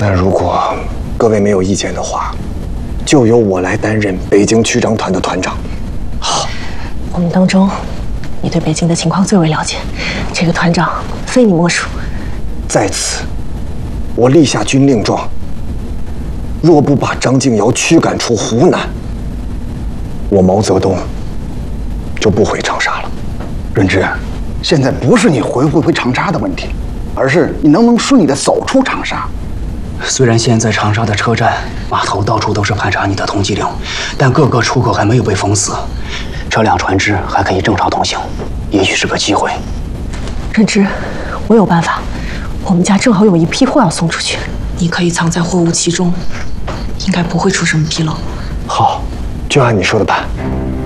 那如果各位没有意见的话，就由我来担任北京区长团的团长。 好，我们当中，你对北京的情况最为了解，这个团长非你莫属。 在此，我立下军令状：若不把张敬尧驱赶出湖南，我毛泽东就不回长沙了。 润之，现在不是你回不回长沙的问题，而是你能不能顺利地走出长沙。 虽然现在长沙的车站、码头到处都是排查你的通缉令，但各个出口还没有被封死，车辆、船只还可以正常通行，也许是个机会。 润之，我有办法。我们家正好有一批货要送出去，你可以藏在货物其中，应该不会出什么纰漏。 好，就按你说的办。